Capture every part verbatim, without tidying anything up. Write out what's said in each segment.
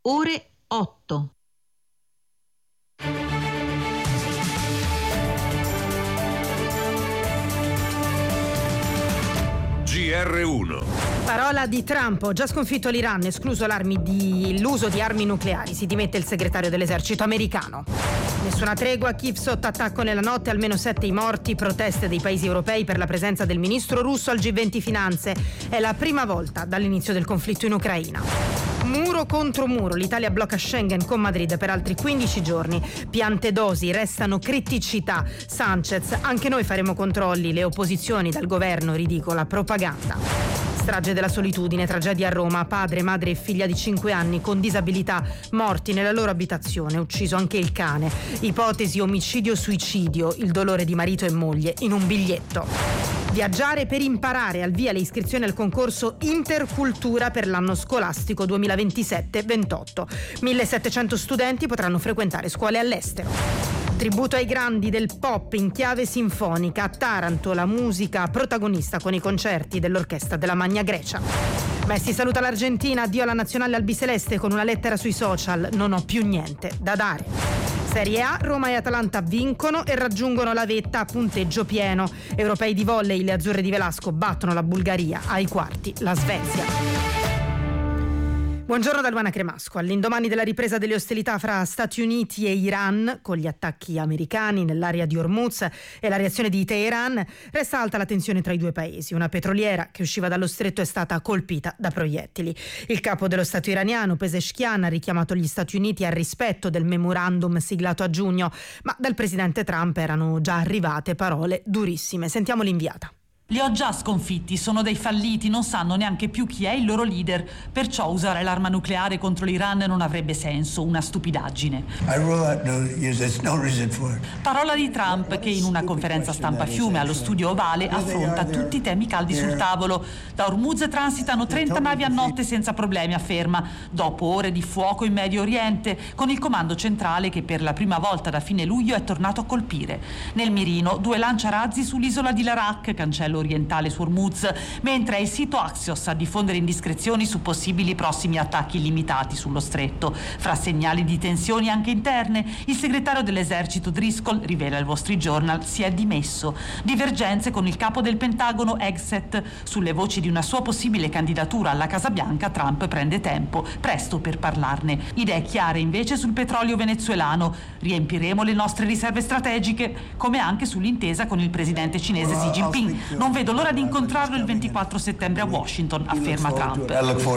ore otto. G R uno. Parola di Trump: ho già sconfitto l'Iran, escluso l'armi di, l'uso di armi nucleari. Si dimette il segretario dell'esercito americano. Nessuna tregua, Kiev sotto attacco nella notte, almeno sette i morti, proteste dei paesi europei per la presenza del ministro russo al G venti Finanze. È la prima volta dall'inizio del conflitto in Ucraina. Muro contro muro, l'Italia blocca Schengen con Madrid per altri quindici giorni. Piante dosi, restano criticità. Sanchez: anche noi faremo controlli, le opposizioni dal governo, ridicola propaganda. Strage della solitudine, tragedia a Roma, padre, madre e figlia di cinque anni con disabilità morti nella loro abitazione, ucciso anche il cane. Ipotesi omicidio-suicidio, il dolore di marito e moglie in un biglietto. Viaggiare per imparare, al via le iscrizioni al concorso Intercultura per l'anno scolastico duemilaventisette ventotto. millesettecento studenti potranno frequentare scuole all'estero. Tributo ai grandi del pop in chiave sinfonica. A Taranto la musica protagonista con i concerti dell'orchestra della Magna Grecia. Messi saluta l'Argentina, addio alla nazionale albiceleste con una lettera sui social: non ho più niente da dare. Serie A, Roma e Atalanta vincono e raggiungono la vetta a punteggio pieno. Europei di volley, le azzurre di Velasco battono la Bulgaria, ai quarti la Svezia. Buongiorno da Luana Cremasco. All'indomani della ripresa delle ostilità fra Stati Uniti e Iran, con gli attacchi americani nell'area di Hormuz e la reazione di Teheran, resta alta la tensione tra i due paesi. Una petroliera che usciva dallo stretto è stata colpita da proiettili. Il capo dello Stato iraniano, Pezeshkian, ha richiamato gli Stati Uniti al rispetto del memorandum siglato a giugno, ma dal presidente Trump erano già arrivate parole durissime. Sentiamo l'inviata. Li ho già sconfitti, sono dei falliti, non sanno neanche più chi è il loro leader, perciò usare l'arma nucleare contro l'Iran non avrebbe senso, una stupidaggine. Parola di Trump, che in una conferenza stampa a Fiume allo studio Ovale affronta tutti i temi caldi sul tavolo. Da Hormuz transitano trenta navi a notte senza problemi, afferma, dopo ore di fuoco in Medio Oriente, con il comando centrale che per la prima volta da fine luglio è tornato a colpire. Nel mirino due lanciarazzi sull'isola di Larak, cancello orientale su Hormuz, mentre è il sito Axios a diffondere indiscrezioni su possibili prossimi attacchi illimitati sullo stretto. Fra segnali di tensioni anche interne, il segretario dell'esercito Driscoll, rivela il Wall Street Journal, si è dimesso. Divergenze con il capo del Pentagono Hegseth sulle voci di una sua possibile candidatura alla Casa Bianca. Trump prende tempo, presto per parlarne. Idee chiare invece sul petrolio venezuelano. Riempiremo le nostre riserve strategiche, come anche sull'intesa con il presidente cinese Xi Jinping. Non vedo l'ora di incontrarlo il ventiquattro settembre a Washington, afferma Trump.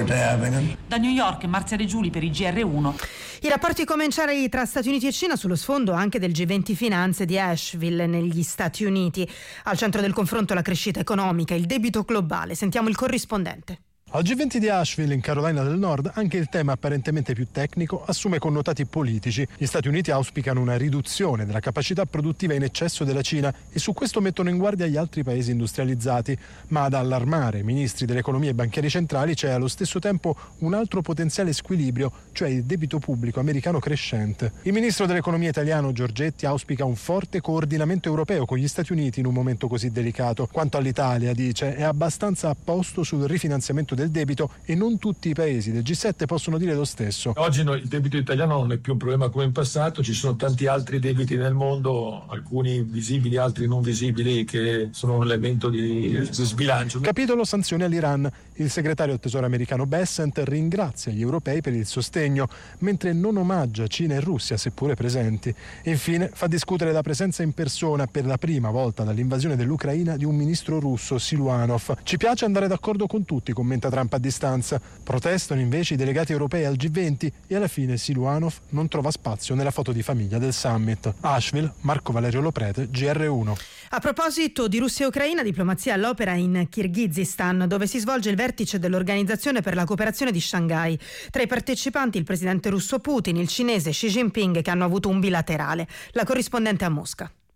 Da New York, Marzia Reggiuli per il G R uno. I rapporti commerciali tra Stati Uniti e Cina sullo sfondo anche del G venti Finanze di Asheville negli Stati Uniti. Al centro del confronto la crescita economica, il debito globale. Sentiamo il corrispondente. Al G venti di Asheville, in Carolina del Nord, anche il tema apparentemente più tecnico assume connotati politici. Gli Stati Uniti auspicano una riduzione della capacità produttiva in eccesso della Cina e su questo mettono in guardia gli altri paesi industrializzati. Ma ad allarmare i ministri dell'economia e banchieri centrali c'è allo stesso tempo un altro potenziale squilibrio, cioè il debito pubblico americano crescente. Il ministro dell'economia italiano Giorgetti auspica un forte coordinamento europeo con gli Stati Uniti in un momento così delicato. Quanto all'Italia, dice, è abbastanza a posto sul rifinanziamento del debito e non tutti i paesi del G sette possono dire lo stesso. Oggi no, il debito italiano non è più un problema come in passato, ci sono tanti altri debiti nel mondo, alcuni visibili, altri non visibili, che sono un elemento di sbilancio. Capitolo sanzioni all'Iran. Il segretario del Tesoro americano Bessent ringrazia gli europei per il sostegno, mentre non omaggia Cina e Russia, seppure presenti. Infine fa discutere la presenza in persona per la prima volta dall'invasione dell'Ucraina di un ministro russo, Siluanov. Ci piace andare d'accordo con tutti, commenta Trump a distanza. Protestano invece i delegati europei al G venti e alla fine Siluanov non trova spazio nella foto di famiglia del summit. Asheville, Marco Valerio Loprete, G R uno. A proposito di Russia e Ucraina, diplomazia all'opera in Kirghizistan, dove si svolge il vertice dell'Organizzazione per la cooperazione di Shanghai. Tra i partecipanti il presidente russo Putin, il cinese Xi Jinping, che hanno avuto un bilaterale. La corrispondente a Mosca.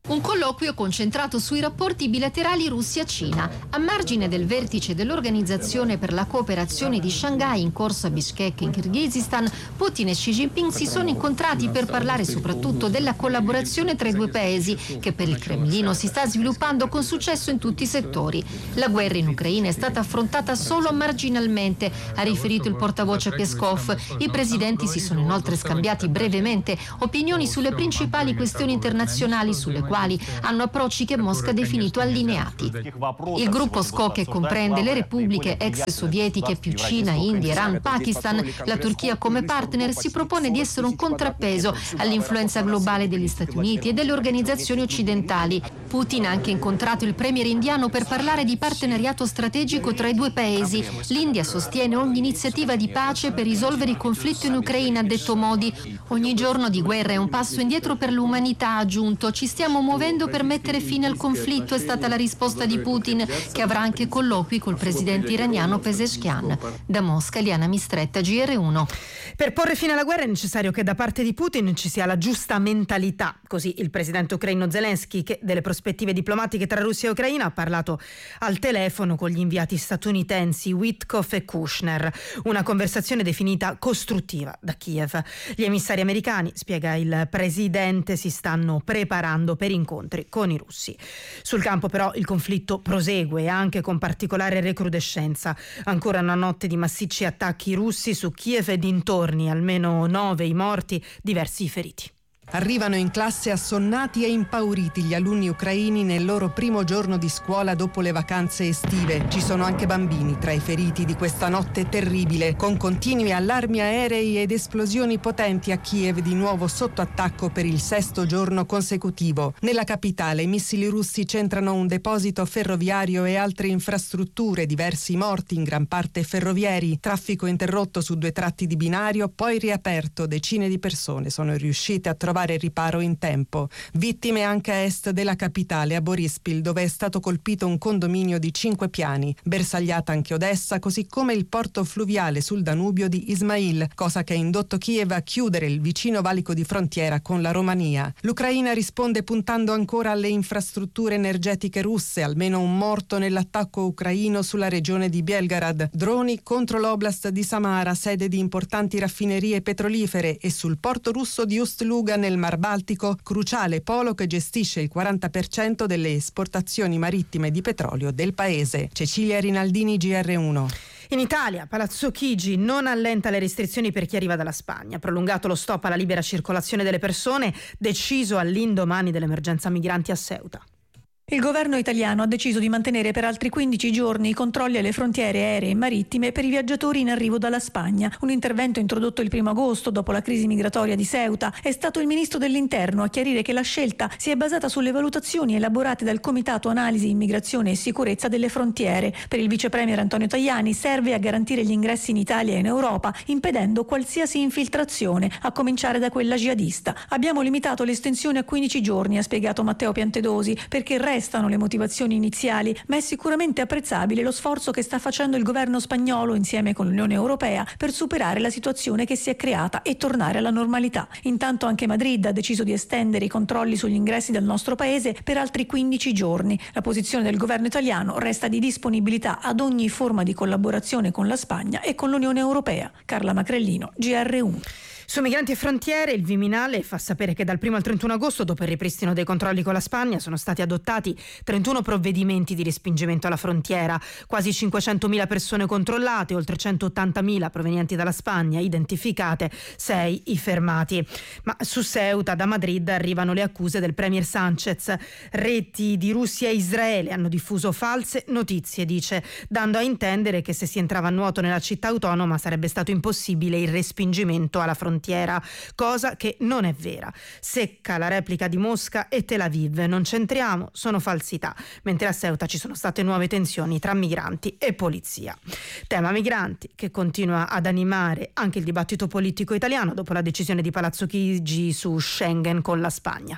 Un colloquio concentrato sui rapporti bilaterali Russia-Cina. A margine del vertice dell'Organizzazione per la cooperazione di Shanghai in corso a Bishkek in Kirghizistan, Putin e Xi Jinping si sono incontrati per parlare soprattutto della collaborazione tra i due paesi, che per il Cremlino si sta sviluppando con successo in tutti i settori. La guerra in Ucraina è stata affrontata solo marginalmente, ha riferito il portavoce Peskov. I presidenti si sono inoltre scambiati brevemente opinioni sulle principali questioni internazionali, sulle quali hanno approcci che Mosca ha definito allineati. Il gruppo S C O, che comprende le repubbliche ex sovietiche più Cina, India, Iran, Pakistan, la Turchia come partner, si propone di essere un contrappeso all'influenza globale degli Stati Uniti e delle organizzazioni occidentali. Putin ha anche incontrato il premier indiano per parlare di partenariato strategico tra i due paesi. L'India sostiene ogni iniziativa di pace per risolvere il conflitto in Ucraina, ha detto Modi. Ogni giorno di guerra è un passo indietro per l'umanità, ha aggiunto. Ci stiamo muovendo per mettere fine al conflitto, è stata la risposta di Putin, che avrà anche colloqui col presidente iraniano Pezeshkian. Da Mosca, Liana Mistretta, G R uno. Per porre fine alla guerra è necessario che da parte di Putin ci sia la giusta mentalità. Così il presidente ucraino Zelensky, che delle prospettive diplomatiche tra Russia e Ucraina ha parlato al telefono con gli inviati statunitensi Witkoff e Kushner. Una conversazione definita costruttiva da Kiev. Gli emissari americani, spiega il presidente, si stanno preparando per incontri con i russi. Sul campo però il conflitto prosegue, anche con particolare recrudescenza. Ancora una notte di massicci attacchi russi su Kiev e dintorni, almeno nove i morti, diversi i feriti. Arrivano in classe assonnati e impauriti gli alunni ucraini nel loro primo giorno di scuola dopo le vacanze estive. Ci sono anche bambini tra i feriti di questa notte terribile, con continui allarmi aerei ed esplosioni potenti a Kiev, di nuovo sotto attacco per il sesto giorno consecutivo. Nella capitale i missili russi centrano un deposito ferroviario e altre infrastrutture, diversi morti, in gran parte ferrovieri, traffico interrotto su due tratti di binario, poi riaperto. Decine di persone sono riuscite a trovare riparo in tempo. Vittime anche a est della capitale, a Borispil, dove è stato colpito un condominio di cinque piani. Bersagliata anche Odessa, così come il porto fluviale sul Danubio di Ismail, cosa che ha indotto Kiev a chiudere il vicino valico di frontiera con la Romania. L'Ucraina risponde puntando ancora alle infrastrutture energetiche russe, almeno un morto nell'attacco ucraino sulla regione di Belgorod, droni contro l'oblast di Samara, sede di importanti raffinerie petrolifere, e sul porto russo di Ust-Luga nel Mar Baltico, cruciale polo che gestisce il quaranta per cento delle esportazioni marittime di petrolio del paese. Cecilia Rinaldini, G R uno. In Italia, Palazzo Chigi non allenta le restrizioni per chi arriva dalla Spagna. Prolungato lo stop alla libera circolazione delle persone, deciso all'indomani dell'emergenza migranti a Ceuta. Il governo italiano ha deciso di mantenere per altri quindici giorni i controlli alle frontiere aeree e marittime per i viaggiatori in arrivo dalla Spagna. Un intervento introdotto il primo agosto dopo la crisi migratoria di Ceuta. È stato il ministro dell'Interno a chiarire che la scelta si è basata sulle valutazioni elaborate dal Comitato Analisi Immigrazione e Sicurezza delle Frontiere. Per il vice premier Antonio Tajani serve a garantire gli ingressi in Italia e in Europa, impedendo qualsiasi infiltrazione, a cominciare da quella jihadista. Abbiamo limitato l'estensione a quindici giorni, ha spiegato Matteo Piantedosi, perché resta Restano le motivazioni iniziali, ma è sicuramente apprezzabile lo sforzo che sta facendo il governo spagnolo insieme con l'Unione Europea per superare la situazione che si è creata e tornare alla normalità. Intanto anche Madrid ha deciso di estendere i controlli sugli ingressi del nostro paese per altri quindici giorni. La posizione del governo italiano resta di disponibilità ad ogni forma di collaborazione con la Spagna e con l'Unione Europea. Carla Macrellino, G R uno. Su migranti e frontiere, il Viminale fa sapere che dal primo al trentuno agosto, dopo il ripristino dei controlli con la Spagna, sono stati adottati trentuno provvedimenti di respingimento alla frontiera, quasi cinquecentomila persone controllate, oltre centottantamila provenienti dalla Spagna, identificate, sei i fermati. Ma su Ceuta, da Madrid, arrivano le accuse del premier Sanchez. Reti di Russia e Israele hanno diffuso false notizie, dice, dando a intendere che se si entrava a nuoto nella città autonoma sarebbe stato impossibile il respingimento alla frontiera. Cosa che non è vera. Secca la replica di Mosca e Tel Aviv. Non c'entriamo, sono falsità. Mentre a Ceuta ci sono state nuove tensioni tra migranti e polizia. Tema migranti che continua ad animare anche il dibattito politico italiano dopo la decisione di Palazzo Chigi su Schengen con la Spagna.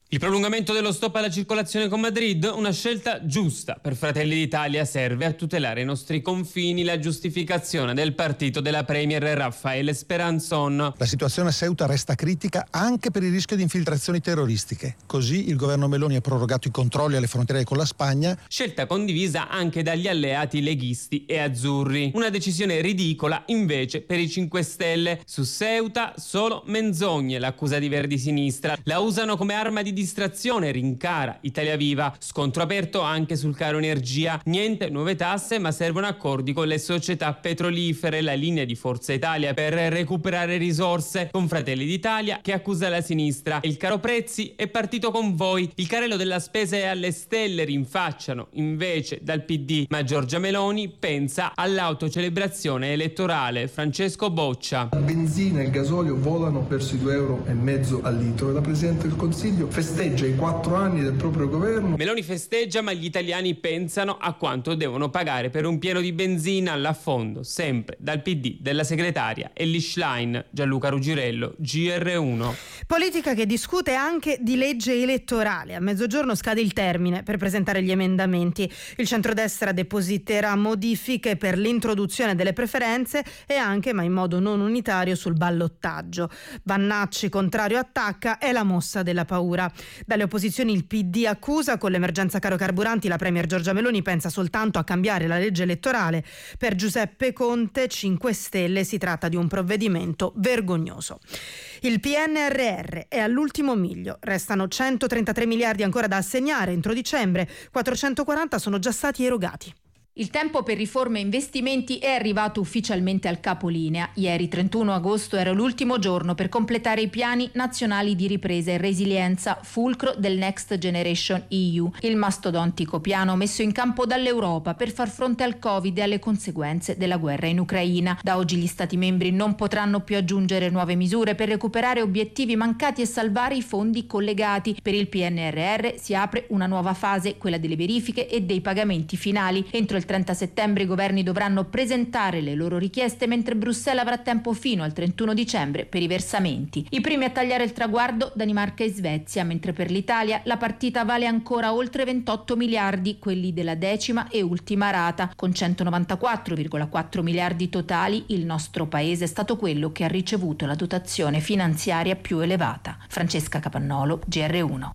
Il prolungamento dello stop alla circolazione con Madrid, una scelta giusta per Fratelli d'Italia, serve a tutelare i nostri confini. La giustificazione del partito della premier Raffaele Speranzon. La situazione a Ceuta resta critica anche per il rischio di infiltrazioni terroristiche. Così il governo Meloni ha prorogato i controlli alle frontiere con la Spagna. Scelta condivisa anche dagli alleati leghisti e azzurri. Una decisione ridicola invece per i cinque Stelle. Su Ceuta solo menzogne, l'accusa di Verdi Sinistra. La usano come arma di distrazione, rincara Italia Viva. Scontro aperto anche sul caro energia. Niente nuove tasse, ma servono accordi con le società petrolifere. La linea di Forza Italia per recuperare risorse, con Fratelli d'Italia che accusa la sinistra. Il caro prezzi è partito con voi. Il carrello della spesa è alle stelle, rinfacciano invece dal P D. Ma Giorgia Meloni pensa all'autocelebrazione elettorale. Francesco Boccia. La benzina e il gasolio volano verso i due euro e mezzo al litro e la Presidente del Consiglio festeggia i quattro anni del proprio governo. Meloni festeggia, ma gli italiani pensano a quanto devono pagare per un pieno di benzina. All'affondo, sempre dal P D della segretaria Elly Schlein. Gianluca Rugirello, G R uno. Politica che discute anche di legge elettorale. A mezzogiorno scade il termine per presentare gli emendamenti. Il centrodestra depositerà modifiche per l'introduzione delle preferenze e anche, ma in modo non unitario, sul ballottaggio. Vannacci contrario attacca, è la mossa della paura. Dalle opposizioni il P D accusa, con l'emergenza caro carburanti la premier Giorgia Meloni pensa soltanto a cambiare la legge elettorale. Per Giuseppe Conte, cinque Stelle, si tratta di un provvedimento vergognoso. Il P N R R è all'ultimo miglio, restano centotrentatré miliardi ancora da assegnare entro dicembre, quattrocentoquaranta sono già stati erogati. Il tempo per riforme e investimenti è arrivato ufficialmente al capolinea. Ieri trentuno agosto era l'ultimo giorno per completare i piani nazionali di ripresa e resilienza, fulcro del Next Generation E U, il mastodontico piano messo in campo dall'Europa per far fronte al Covid e alle conseguenze della guerra in Ucraina. Da oggi gli Stati membri non potranno più aggiungere nuove misure per recuperare obiettivi mancati e salvare i fondi collegati. Per il P N R R si apre una nuova fase, quella delle verifiche e dei pagamenti finali. Entro il trenta settembre i governi dovranno presentare le loro richieste, mentre Bruxelles avrà tempo fino al trentuno dicembre per i versamenti. I primi a tagliare il traguardo Danimarca e Svezia, mentre per l'Italia la partita vale ancora oltre ventotto miliardi, quelli della decima e ultima rata. Con centonovantaquattro virgola quattro miliardi totali, il nostro paese è stato quello che ha ricevuto la dotazione finanziaria più elevata. Francesca Capannolo, G R uno.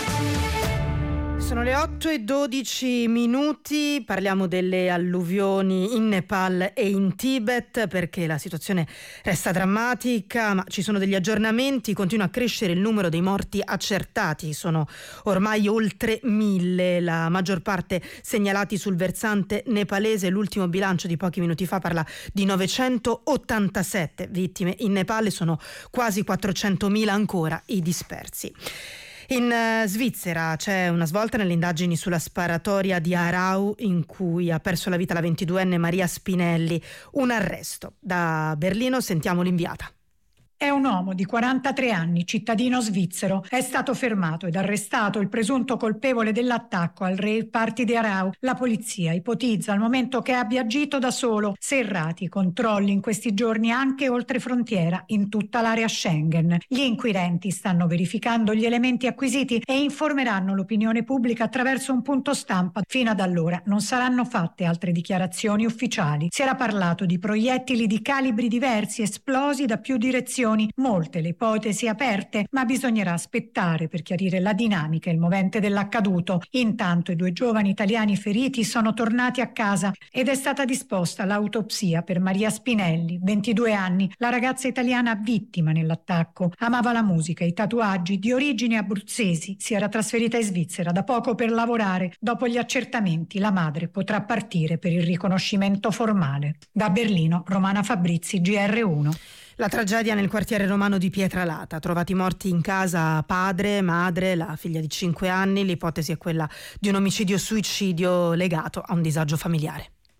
Sono le otto e dodici minuti, parliamo delle alluvioni in Nepal e in Tibet perché la situazione resta drammatica, ma ci sono degli aggiornamenti, continua a crescere il numero dei morti accertati, sono ormai oltre mille, la maggior parte segnalati sul versante nepalese. L'ultimo bilancio di pochi minuti fa parla di novecentottantasette vittime in Nepal e sono quasi quattrocentomila ancora i dispersi. In Svizzera c'è una svolta nelle indagini sulla sparatoria di Aarau in cui ha perso la vita la ventiduenne Maria Spinelli. Un arresto. Da Berlino sentiamo l'inviata. È un uomo di quarantatré anni, cittadino svizzero. È stato fermato ed arrestato il presunto colpevole dell'attacco al rave party di Aarau. La polizia ipotizza al momento che abbia agito da solo. Serrati controlli in questi giorni anche oltre frontiera, in tutta l'area Schengen. Gli inquirenti stanno verificando gli elementi acquisiti e informeranno l'opinione pubblica attraverso un punto stampa. Fino ad allora non saranno fatte altre dichiarazioni ufficiali. Si era parlato di proiettili di calibri diversi esplosi da più direzioni. Molte le ipotesi aperte, ma bisognerà aspettare per chiarire la dinamica e il movente dell'accaduto. Intanto i due giovani italiani feriti sono tornati a casa ed è stata disposta l'autopsia per Maria Spinelli, ventidue anni, la ragazza italiana vittima nell'attacco. Amava la musica e i tatuaggi, di origini abruzzesi, si era trasferita in Svizzera da poco per lavorare. Dopo gli accertamenti la madre potrà partire per il riconoscimento formale. Da Berlino, Romana Fabrizi, G R uno. La tragedia nel quartiere romano di Pietralata, trovati morti in casa padre, madre, la figlia di cinque anni, l'ipotesi è quella di un omicidio-suicidio legato a un disagio familiare.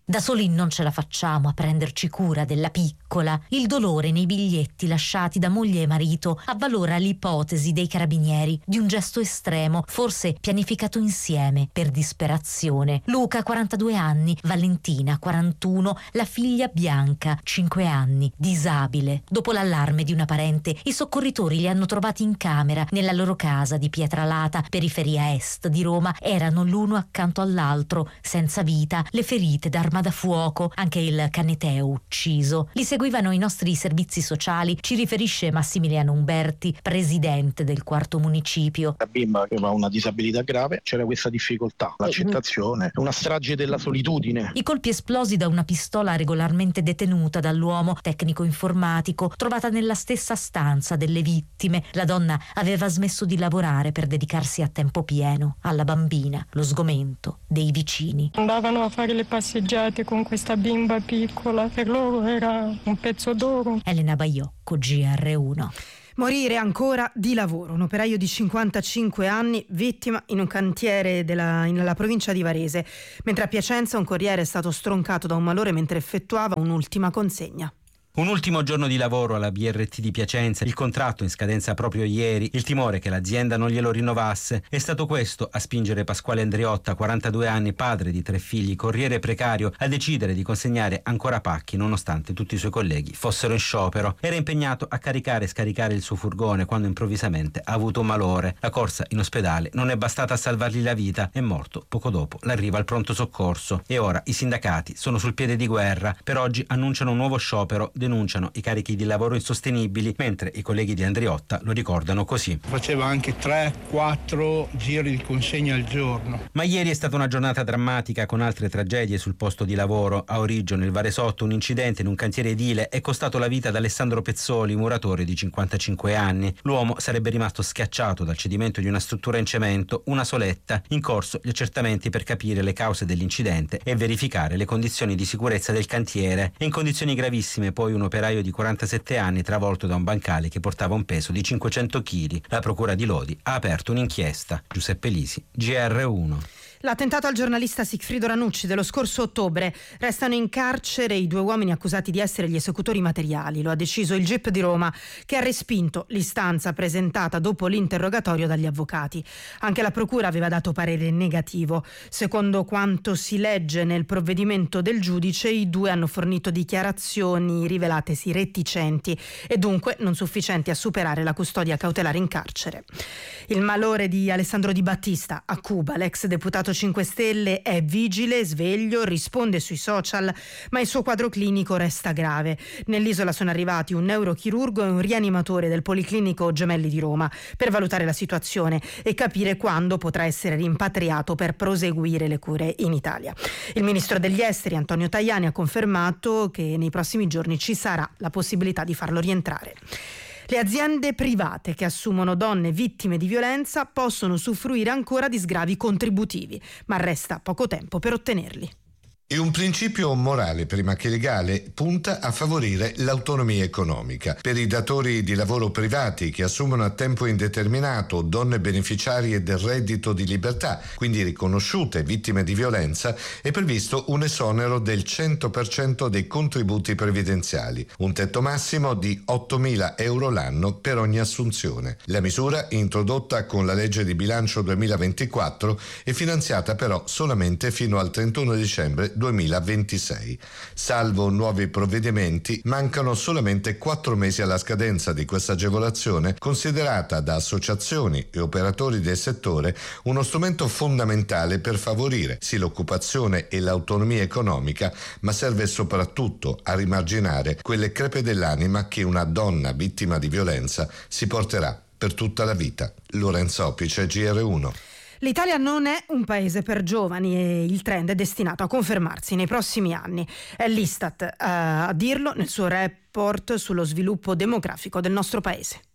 Da soli non ce la facciamo a prenderci cura della piccola. Il dolore nei biglietti lasciati da moglie e marito avvalora l'ipotesi dei carabinieri di un gesto estremo, forse pianificato insieme per disperazione. Luca, quarantadue anni, Valentina, quarantuno, la figlia Bianca, cinque anni, disabile. Dopo l'allarme di una parente, i soccorritori li hanno trovati in camera nella loro casa di Pietralata, periferia est di Roma. Erano l'uno accanto all'altro, senza vita, le ferite d'arma da fuoco, anche il Caneteo ucciso. Li seguivano i nostri servizi sociali, ci riferisce Massimiliano Umberti, presidente del quarto municipio. La bimba aveva una disabilità grave, c'era questa difficoltà, l'accettazione, una strage della solitudine. I colpi esplosi da una pistola regolarmente detenuta dall'uomo, tecnico informatico, trovata nella stessa stanza delle vittime. La donna aveva smesso di lavorare per dedicarsi a tempo pieno alla bambina, lo sgomento dei vicini. Andavano a fare le passeggiate con questa bimba piccola, per loro era un pezzo d'oro. Elena Baiocco, G R uno. Morire ancora di lavoro, un operaio di cinquantacinque anni, vittima in un cantiere della, nella provincia di Varese, mentre a Piacenza un corriere è stato stroncato da un malore mentre effettuava un'ultima consegna. Un ultimo giorno di lavoro alla B R T di Piacenza, il contratto in scadenza proprio ieri, il timore che l'azienda non glielo rinnovasse. È stato questo a spingere Pasquale Andriotta, quarantadue anni, padre di tre figli, corriere precario, a decidere di consegnare ancora pacchi nonostante tutti i suoi colleghi fossero in sciopero. Era impegnato a caricare e scaricare il suo furgone quando improvvisamente ha avuto un malore. La corsa in ospedale non è bastata a salvargli la vita, è morto poco dopo l'arrivo al pronto soccorso. E ora i sindacati sono sul piede di guerra. Per oggi annunciano un nuovo sciopero, denunciano i carichi di lavoro insostenibili, mentre i colleghi di Andriotta lo ricordano così. Faceva anche tre quattro giri di consegna al giorno. Ma ieri è stata una giornata drammatica con altre tragedie sul posto di lavoro. A Origgio, nel Varesotto, un incidente in un cantiere edile è costato la vita ad Alessandro Pezzoli, muratore di cinquantacinque anni. L'uomo sarebbe rimasto schiacciato dal cedimento di una struttura in cemento, una soletta. In corso gli accertamenti per capire le cause dell'incidente e verificare le condizioni di sicurezza del cantiere. E in condizioni gravissime poi un operaio di quarantasette anni travolto da un bancale che portava un peso di cinquecento chili. La procura di Lodi ha aperto un'inchiesta. Giuseppe Lisi, G R uno. L'attentato al giornalista Sigfrido Ranucci dello scorso ottobre. Restano in carcere i due uomini accusati di essere gli esecutori materiali. Lo ha deciso il G I P di Roma, che ha respinto l'istanza presentata dopo l'interrogatorio dagli avvocati. Anche la procura aveva dato parere negativo. Secondo quanto si legge nel provvedimento del giudice, i due hanno fornito dichiarazioni rivelatesi reticenti e dunque non sufficienti a superare la custodia cautelare in carcere. Il malore di Alessandro Di Battista a Cuba. L'ex deputato cinque Stelle è vigile, sveglio, risponde sui social, ma il suo quadro clinico resta grave. Nell'isola sono arrivati un neurochirurgo e un rianimatore del Policlinico Gemelli di Roma per valutare la situazione e capire quando potrà essere rimpatriato per proseguire le cure in Italia. Il ministro degli Esteri Antonio Tajani ha confermato che nei prossimi giorni ci sarà la possibilità di farlo rientrare. Le aziende private che assumono donne vittime di violenza possono usufruire ancora di sgravi contributivi, ma resta poco tempo per ottenerli. E un principio morale, prima che legale, punta a favorire l'autonomia economica. Per i datori di lavoro privati che assumono a tempo indeterminato donne beneficiarie del reddito di libertà, quindi riconosciute vittime di violenza, è previsto un esonero del cento per cento dei contributi previdenziali, un tetto massimo di ottomila euro l'anno per ogni assunzione. La misura, introdotta con la legge di bilancio duemilaventiquattro, è finanziata però solamente fino al trentuno dicembre duemilaventisei. Salvo nuovi provvedimenti, mancano solamente quattro mesi alla scadenza di questa agevolazione, considerata da associazioni e operatori del settore uno strumento fondamentale per favorire sì l'occupazione e l'autonomia economica, ma serve soprattutto a rimarginare quelle crepe dell'anima che una donna vittima di violenza si porterà per tutta la vita. Lorenzo Opice, G R uno. L'Italia non è un paese per giovani e il trend è destinato a confermarsi nei prossimi anni. È l'Istat a dirlo nel suo report sullo sviluppo demografico del nostro paese.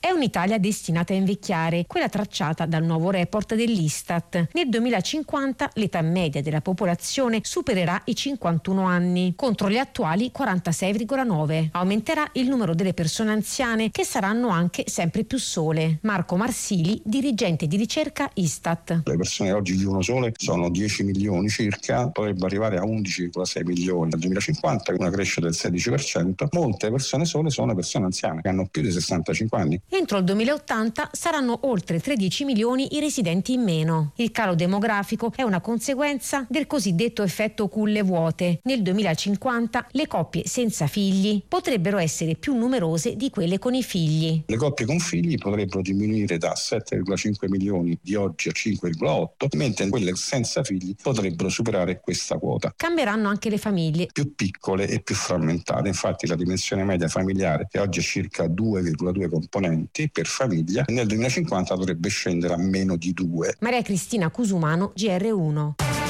È un'Italia destinata a invecchiare, quella tracciata dal nuovo report dell'Istat. Nel duemilacinquanta l'età media della popolazione supererà i cinquantuno anni, contro gli attuali quarantasei virgola nove. Aumenterà il numero delle persone anziane, che saranno anche sempre più sole. Marco Marsili, dirigente di ricerca Istat. Le persone che oggi vivono sole sono dieci milioni circa, potrebbero arrivare a undici virgola sei milioni nel duemilacinquanta, una crescita del sedici per cento. Molte persone sole sono persone anziane che hanno più di sessantacinque anni. Entro il duemilaottanta saranno oltre tredici milioni i residenti in meno. Il calo demografico è una conseguenza del cosiddetto effetto culle vuote. Nel duemilacinquanta le coppie senza figli potrebbero essere più numerose di quelle con i figli. Le coppie con figli potrebbero diminuire da sette virgola cinque milioni di oggi a cinque virgola otto, mentre quelle senza figli potrebbero superare questa quota. Cambieranno anche le famiglie, più piccole e più frammentate. Infatti la dimensione media familiare, che oggi è circa due virgola due componenti per famiglia, nel duemilacinquanta dovrebbe scendere a meno di due. Maria Cristina Cusumano, G R uno.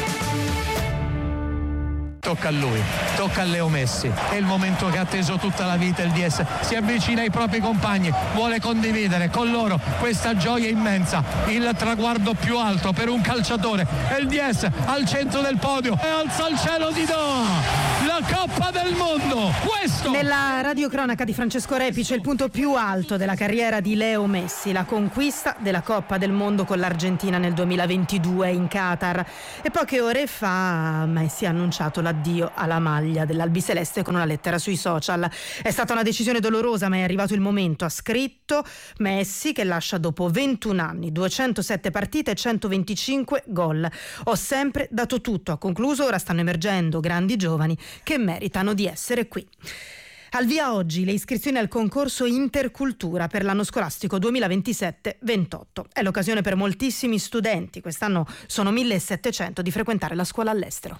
Tocca a lui, tocca a Leo Messi, è il momento che ha atteso tutta la vita il D S, si avvicina ai propri compagni, vuole condividere con loro questa gioia immensa, il traguardo più alto per un calciatore, è il D S al centro del podio e alza al cielo di Doha, la Coppa del Mondo, questo! Nella radiocronaca di Francesco Repice il punto più alto della carriera di Leo Messi, la conquista della Coppa del Mondo con l'Argentina nel duemilaventidue in Qatar, e poche ore fa Messi ha annunciato la addio alla maglia dell'albiceleste con una lettera sui social. È stata una decisione dolorosa, ma è arrivato il momento, ha scritto Messi, che lascia dopo ventuno anni, duecentosette partite e centoventicinque gol. Ho sempre dato tutto, ha concluso. Ora stanno emergendo grandi giovani che meritano di essere qui. Al via oggi le iscrizioni al concorso Intercultura per l'anno scolastico duemilaventisette ventotto. È l'occasione per moltissimi studenti, quest'anno sono millesettecento, di frequentare la scuola all'estero.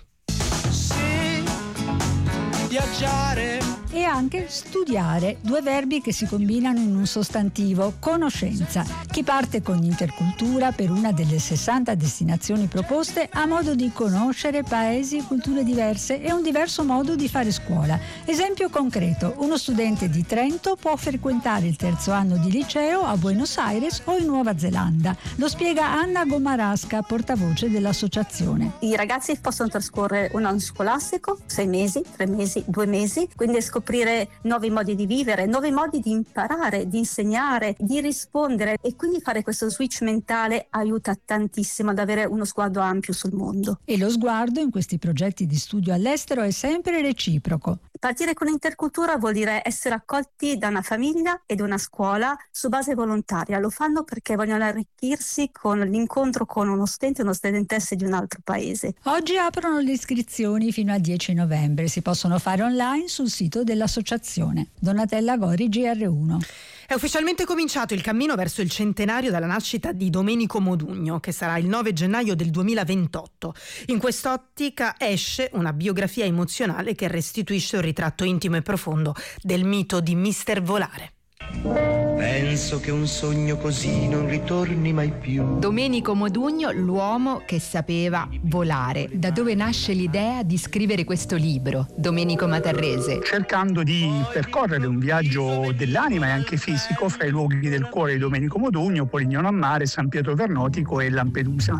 Viaggiare e anche studiare, due verbi che si combinano in un sostantivo, conoscenza. Chi parte con Intercultura per una delle sessanta destinazioni proposte ha modo di conoscere paesi e culture diverse e un diverso modo di fare scuola. Esempio concreto, uno studente di Trento può frequentare il terzo anno di liceo a Buenos Aires o in Nuova Zelanda. Lo spiega Anna Gomarasca, portavoce dell'associazione. I ragazzi possono trascorrere un anno scolastico, sei mesi, tre mesi, due mesi, quindi scoprire nuovi modi di vivere, nuovi modi di imparare, di insegnare, di rispondere, e quindi fare questo switch mentale aiuta tantissimo ad avere uno sguardo ampio sul mondo. E lo sguardo in questi progetti di studio all'estero è sempre reciproco. Partire con Intercultura vuol dire essere accolti da una famiglia e da una scuola su base volontaria. Lo fanno perché vogliono arricchirsi con l'incontro con uno studente e uno studentessa di un altro paese. Oggi aprono le iscrizioni fino al dieci novembre. Si possono fare online sul sito dell'associazione. Donatella Gori, G R uno. È ufficialmente cominciato il cammino verso il centenario dalla nascita di Domenico Modugno, che sarà il nove gennaio del duemilaventotto. In quest'ottica esce una biografia emozionale che restituisce un ritratto intimo e profondo del mito di Mister Volare. Penso che un sogno così non ritorni mai più. Domenico Modugno, l'uomo che sapeva volare. Da dove nasce l'idea di scrivere questo libro, Domenico Matarrese? Cercando di percorrere un viaggio dell'anima e anche fisico fra i luoghi del cuore di Domenico Modugno, Polignano a Mare, San Pietro Vernotico e Lampedusa.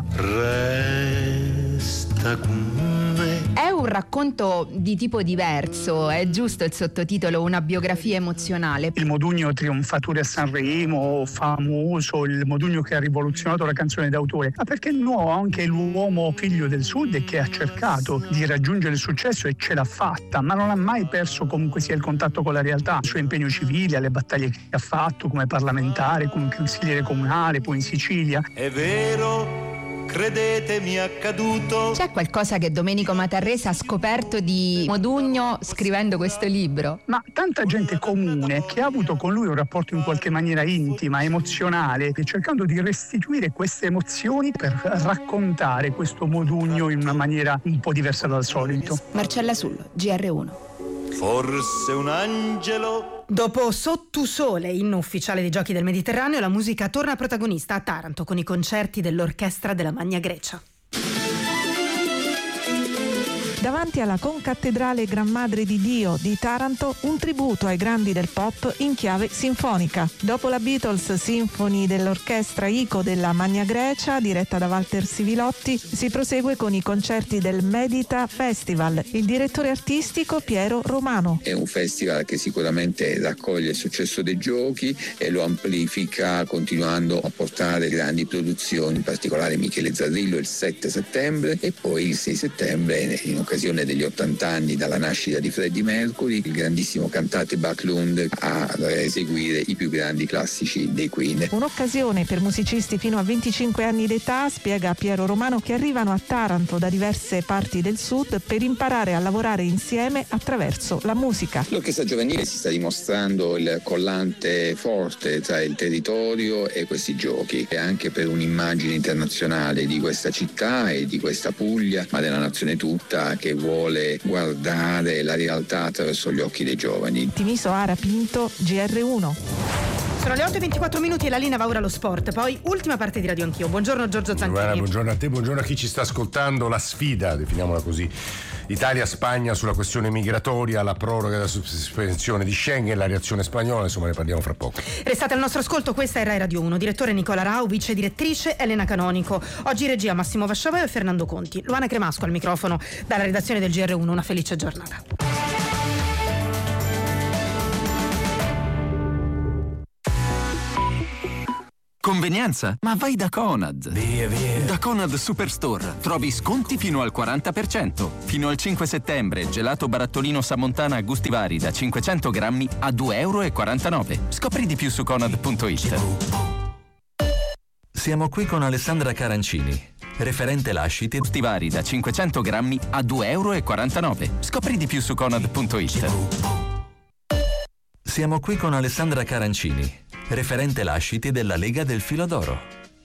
Resta con me. È un racconto di tipo diverso, è giusto il sottotitolo, una biografia emozionale. Il Modugno trionfatore a Sanremo, famoso, il Modugno che ha rivoluzionato la canzone d'autore, ma perché no, anche l'uomo figlio del sud e che ha cercato di raggiungere il successo e ce l'ha fatta, ma non ha mai perso comunque sia il contatto con la realtà, il suo impegno civile, alle battaglie che ha fatto come parlamentare, come consigliere comunale, poi in Sicilia. È vero, credetemi, è accaduto. C'è qualcosa che Domenico Matarrese ha scoperto di Modugno scrivendo questo libro? Ma tanta gente comune che ha avuto con lui un rapporto in qualche maniera intima, emozionale, cercando di restituire queste emozioni per raccontare questo Modugno in una maniera un po' diversa dal solito. Marcella Sullo, G R uno. Forse un angelo. Dopo Sottusole, inno ufficiale dei Giochi del Mediterraneo, la musica torna protagonista a Taranto con i concerti dell'Orchestra della Magna Grecia. davanti alla concattedrale Gran Madre di Dio di Taranto, un tributo ai grandi del pop in chiave sinfonica. Dopo la Beatles Symphony dell'orchestra ICO della Magna Grecia, diretta da Walter Sivilotti, si prosegue con i concerti del Medita Festival. Il direttore artistico Piero Romano. È un festival che sicuramente raccoglie il successo dei giochi e lo amplifica continuando a portare grandi produzioni, in particolare Michele Zarrillo il sette settembre e poi il sei settembre, in occasione degli ottanta anni dalla nascita di Freddie Mercury, il grandissimo cantante Backlund a eseguire i più grandi classici dei Queen. Un'occasione per musicisti fino a venticinque anni d'età, spiega Piero Romano, che arrivano a Taranto da diverse parti del sud per imparare a lavorare insieme attraverso la musica. L'orchestra giovanile si sta dimostrando il collante forte tra il territorio e questi giochi, e anche per un'immagine internazionale di questa città e di questa Puglia, ma della nazione tutta, che vuole guardare la realtà attraverso gli occhi dei giovani. Timiso Ara Pinto, G R uno. Sono le otto e ventiquattro minuti e la linea va ora allo sport. Poi ultima parte di Radio Anch'io. Buongiorno Giorgio Zanchini. Giovanna, buongiorno a te, buongiorno a chi ci sta ascoltando. La sfida, definiamola così, Italia-Spagna sulla questione migratoria, la proroga della sospensione di Schengen, la reazione spagnola, insomma ne parliamo fra poco. Restate al nostro ascolto, questa è Rai Radio uno. Direttore Nicola Rau, vice direttrice Elena Canonico. Oggi regia Massimo Vasciaveo e Fernando Conti. Luana Cremasco al microfono dalla redazione del G R uno. Una felice giornata. Convenienza? Ma vai da Conad! Via, via! Da Conad Superstore trovi sconti fino al quaranta per cento. Fino al cinque settembre, gelato barattolino Samontana a gusti vari da cinquecento grammi a due e quarantanove euro. Scopri di più su conad punto it. Siamo qui con Alessandra Carancini, referente lasciti gusti vari da cinquecento grammi a due e quarantanove euro. Scopri di più su conad punto it. Siamo qui con Alessandra Carancini, referente lasciti della Lega del Filo d'Oro.